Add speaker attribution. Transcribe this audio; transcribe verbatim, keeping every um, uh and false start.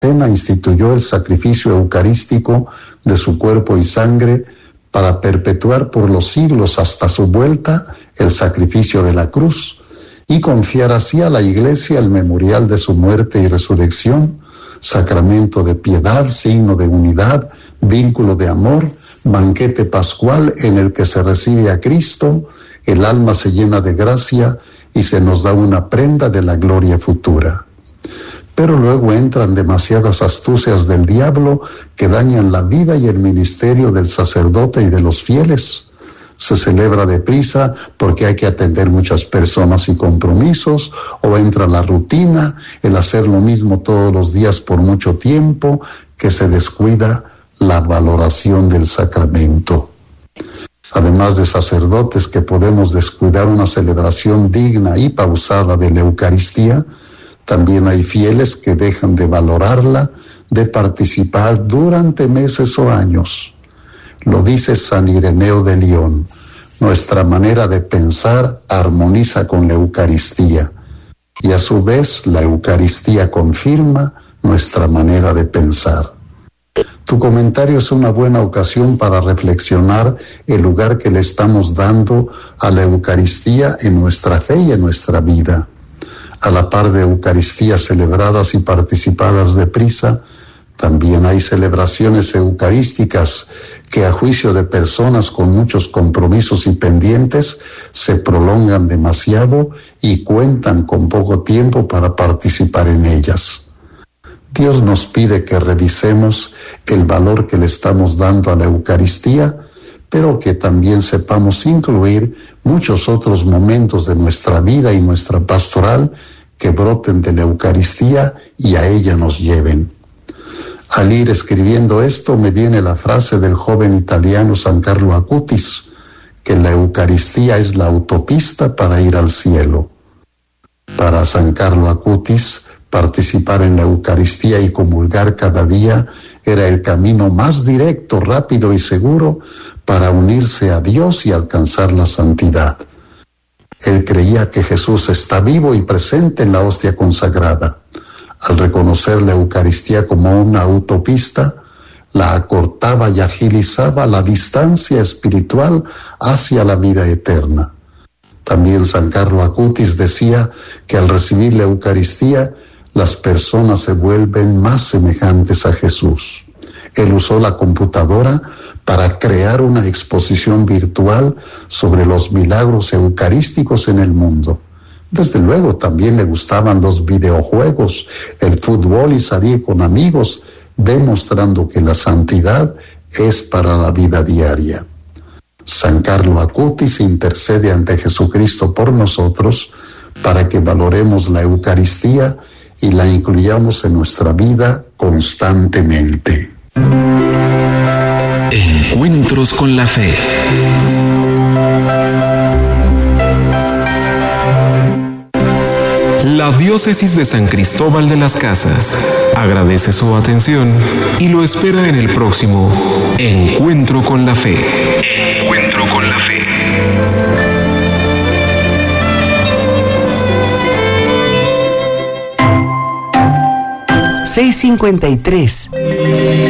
Speaker 1: cena instituyó el sacrificio eucarístico de su cuerpo y sangre para perpetuar por los siglos hasta su vuelta el sacrificio de la cruz y confiar así a la Iglesia el memorial de su muerte y resurrección, sacramento de piedad, signo de unidad, vínculo de amor, banquete pascual en el que se recibe a Cristo, el alma se llena de gracia y se nos da una prenda de la gloria futura. Pero luego entran demasiadas astucias del diablo que dañan la vida y el ministerio del sacerdote y de los fieles. Se celebra deprisa porque hay que atender muchas personas y compromisos, o entra la rutina, el hacer lo mismo todos los días por mucho tiempo, que se descuida la valoración del sacramento. Además de sacerdotes que podemos descuidar una celebración digna y pausada de la Eucaristía, también hay fieles que dejan de valorarla, de participar durante meses o años. Lo dice San Ireneo de León: nuestra manera de pensar armoniza con la Eucaristía, y a su vez la Eucaristía confirma nuestra manera de pensar. Tu comentario es una buena ocasión para reflexionar el lugar que le estamos dando a la Eucaristía en nuestra fe y en nuestra vida. A la par de Eucaristías celebradas y participadas deprisa, también hay celebraciones eucarísticas que, a juicio de personas con muchos compromisos y pendientes, se prolongan demasiado y cuentan con poco tiempo para participar en ellas. Dios nos pide que revisemos el valor que le estamos dando a la Eucaristía, pero que también sepamos incluir muchos otros momentos de nuestra vida y nuestra pastoral que broten de la Eucaristía y a ella nos lleven. Al ir escribiendo esto me viene la frase del joven italiano San Carlo Acutis, que la Eucaristía es la autopista para ir al cielo. Para San Carlo Acutis, participar en la Eucaristía y comulgar cada día era el camino más directo, rápido y seguro para unirse a Dios y alcanzar la santidad. Él creía que Jesús está vivo y presente en la hostia consagrada. Al reconocer la Eucaristía como una autopista, la acortaba y agilizaba la distancia espiritual hacia la vida eterna. También San Carlo Acutis decía que al recibir la Eucaristía, las personas se vuelven más semejantes a Jesús. Él usó la computadora para crear una exposición virtual sobre los milagros eucarísticos en el mundo. Desde luego también le gustaban los videojuegos, el fútbol y salir con amigos, demostrando que la santidad es para la vida diaria. San Carlo Acutis intercede ante Jesucristo por nosotros para que valoremos la Eucaristía y la incluyamos en nuestra vida constantemente.
Speaker 2: Encuentros con la fe. La Diócesis de San Cristóbal de las Casas agradece su atención y lo espera en el próximo Encuentro con la Fe. Encuentro con la Fe.
Speaker 3: seis cincuenta y tres.